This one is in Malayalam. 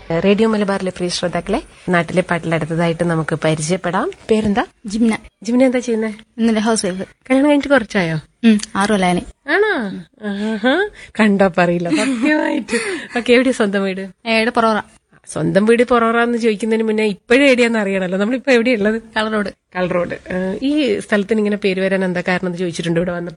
റേഡിയോ മലബാറിലെ പ്രിയ ശ്രോതാക്കളെ, നാട്ടിലെ പാട്ടിലടുത്തതായിട്ട് നമുക്ക് പരിചയപ്പെടാം. പേരെന്താ? ജിംന. ജിമിന എന്താ ചെയ്യുന്നത്? ഇന്നലെ ഹൗസ് വൈഫ്. കല്യാണം കഴിഞ്ഞിട്ട് കുറച്ചായോ? 6 കൊല്ലാന്. ആണോ? കണ്ടാ പറയില്ല സത്യമായിട്ട്. ഓക്കെ, എവിടെയാ സ്വന്തം വീട്? ഏടെ പൊറോറ. സ്വന്തം വീട് പൊറോറാന്ന് ചോദിക്കുന്നതിന് മുന്നേ ഇപ്പോഴും എവിടെയാന്ന് അറിയണല്ലോ. നമ്മളിപ്പോ എവിടെയുള്ളത്? Colour road. Colour road. ഈ സ്ഥലത്തിന് ഇങ്ങനെ പേര് വരാൻ എന്താ കാരണം എന്ന് ചോദിച്ചിട്ടുണ്ട് ഇവിടെ വന്ന്?